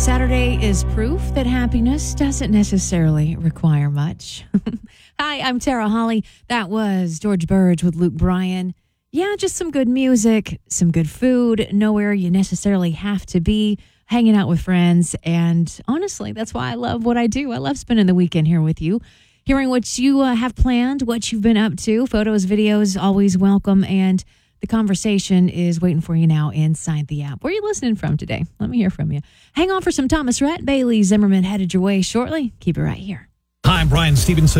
Saturday is proof that happiness doesn't necessarily require much. Hi, I'm Tara Holly. That was George Burge with Luke Bryan. Yeah, just some good music, some good food, nowhere you necessarily have to be, hanging out with friends. And honestly, that's why I love what I do. I love spending the weekend here with you, hearing what you have planned, what you've been up to. Photos, videos, always welcome. And the conversation is waiting for you now inside the app. Where are you listening from today? Let me hear from you. Hang on for some Thomas Rhett. Bailey Zimmerman headed your way shortly. Keep it right here. Hi, I'm Brian Stevenson.